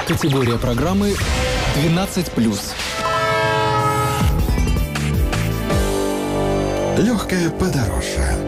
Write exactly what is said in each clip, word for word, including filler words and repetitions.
Категория программы двенадцать плюс. Легкое подорожье.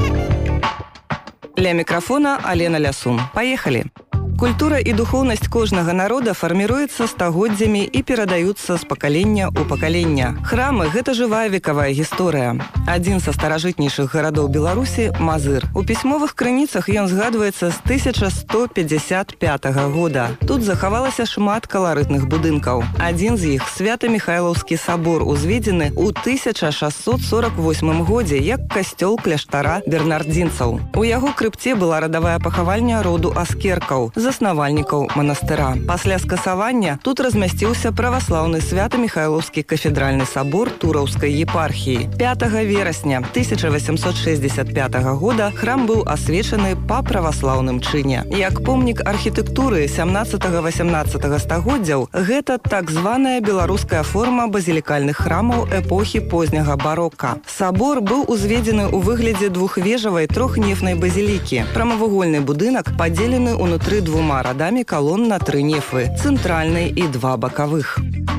Ля микрофона Алена Лясун. Поехали! Культура і духоўнасць кожнага народа фарміруецца стагоддзямі і перадаюцца з пакалення ў пакалення. Храмы – гэта жывая векавая гісторыя. Адзін са старажытнейшых гарадоў Беларусі – Мазыр. У пісьмовых крыніцах ён згадваецца з тысяча сто пятьдесят пятага года. Тут захавалася шмат каларытных будынкаў. Адзін з іх – Свята-Міхайлаўскі сабор, узведзены ў тысяча шасцьсот сорок восьмым годзе як касцёл кляштара бернардзінцаў. У яго крыпце была радавая пахавальня роду аскеркаў, заснавальнікаў манастыра. Пасля скасавання тут размясціўся праваслаўны Свята-Міхайлаўскі кафедральны сабор Тураўскай епархіі. пятага верасня тысяча восемьсот шестьдесят пятага года храм быў асвечаны па праваслаўным чыне. Як помнік архітэктуры сямнаццатага-васямнаццатага стагоддзяў, гэта так званая беларуская форма базілікальных храмаў эпохі позняга барока. Сабор быў узведзены ў выглядзе двухвежавай трохнефнай базілікі. Прамавугольны будынак падзелены ўнутры двума радамі калон на тры нефы, цэнтральнай і два бакавых.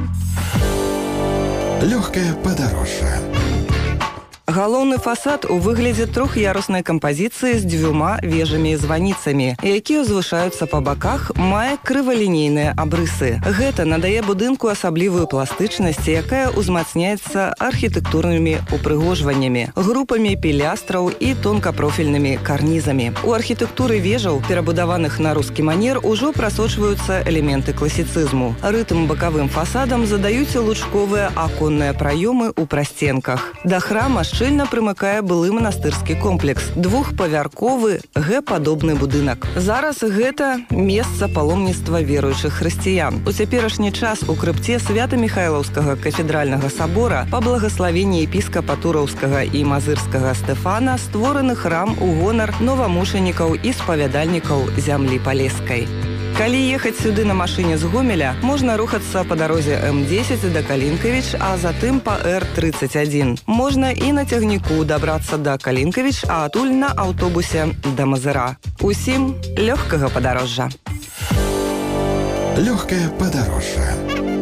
Легкое подорожье. Галоўны фасад у выглядзе трох'яруснай кампазіцыі з дзвюма вежамі і званіцамі, якія ўзвышаюцца па баках, мае крывалінейныя абрысы. Гэта надае будынку асаблівую пластычнасць, якая ўзмацняецца архітэктурнымі упрыгожваннямі, групамі пілястраў і тонкапрофільнымі карнізамі. У архітэктуры вежаў, перабудаваных на рускі манер, ужо прасочваюцца элементы класіцызму. Рытм бакавым фасадам задаюць лучковыя аконныя праёмы ў прасценках. Да храма шчыльна прымыкае былы манастырскі комплекс, двухпавярховы Г-падобны будынак. Зараз гэта месца паломніцтва веруючых хрысціян. У цяперашні час у крыпце Свята-Міхайлаўскага кафедральнага сабора па благаславенні епіскапа Тураўскага і Мазырскага Стэфана створаны храм у гонар новамушанікаў і спавядальнікаў зямлі палескай. Калі ехаць сюды на машыне з Гомеля, можна рухацца па дарозе эм дзесяць да Калінкавіч, а затым па эр тридцать один. Можна і на цягніку дабрацца да Калінкавіч, а адтуль на аўтобусе да Мазыра. Усім лёгкага падарожжа. Легкое подорожье.